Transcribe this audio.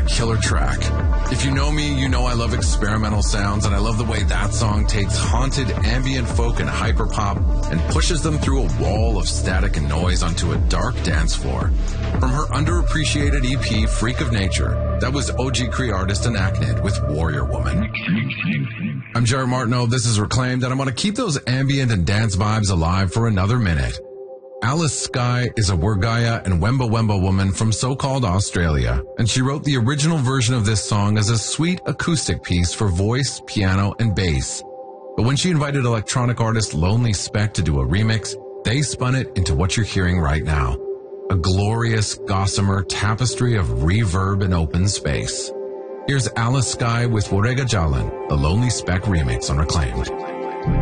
killer track. If you know me, you know I love experimental sounds, and I love the way that song takes haunted ambient folk and hyperpop and pushes them through a wall of static and noise onto a dark dance floor. From her underappreciated EP, Freak of Nature, that was OG Cree artist Anachnid with Warrior Woman. I'm Jared Martineau, this is Reclaimed, and I'm going to keep those ambient and dance vibes alive for another minute. Alice Skye is a Wergaya and Wemba Wemba woman from so-called Australia, and she wrote the original version of this song as a sweet acoustic piece for voice, piano, and bass. But when she invited electronic artist Lonely Speck to do a remix, they spun it into what you're hearing right now, a glorious gossamer tapestry of reverb and open space. Here's Alice Skye with Warega Jalan, the Lonely Speck remix on Reclaimed.